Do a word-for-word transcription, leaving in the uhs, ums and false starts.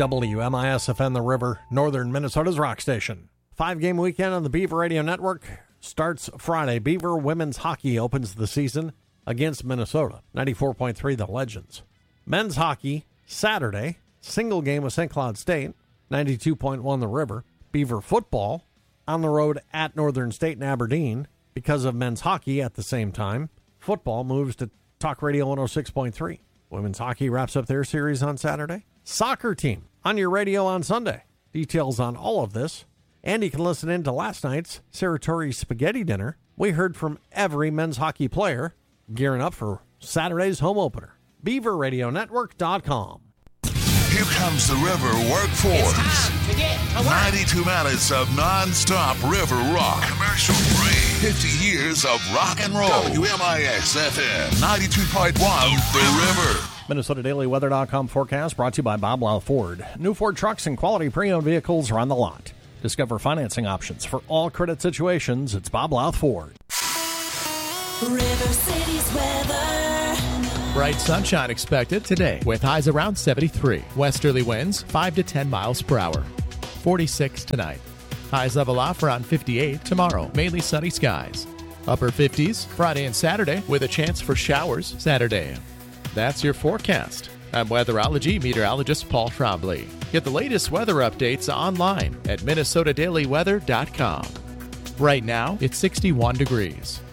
W M I S F N The River, Northern Minnesota's rock station. Five-game weekend on the Beaver Radio Network starts Friday. Beaver women's hockey opens the season against Minnesota. ninety-four point three The Legends. Men's hockey, Saturday, single game with Saint Cloud State, ninety-two point one The River. Beaver football on the road at Northern State and Aberdeen. Because of men's hockey at the same time, football moves to Talk Radio one oh six point three. Women's hockey wraps up their series on Saturday. Soccer team on your radio on Sunday. Details on all of this. And you can listen in to last night's Saratori Spaghetti Dinner. We heard from every men's hockey player gearing up for Saturday's home opener. Beaver Radio Network dot com. Here comes the River Workforce. It's time to get to work. ninety-two minutes of non-stop river rock. Commercial free. fifty years of rock and roll. W M I S F M ninety-two point one The River. Minnesota Daily Weather dot com forecast brought to you by Bob Lau Ford. New Ford trucks and quality pre-owned vehicles are on the lot. Discover financing options for all credit situations. It's Bob Lau Ford. River City's weather. Bright sunshine expected today with highs around seventy-three. Westerly winds five to ten miles per hour. forty-six tonight. Highs level off around fifty-eight tomorrow. Mainly sunny skies. Upper fifties Friday and Saturday with a chance for showers Saturday. That's your forecast. I'm weatherology meteorologist Paul Trombley. Get the latest weather updates online at Minnesota Daily Weather dot com. Right now, it's sixty-one degrees.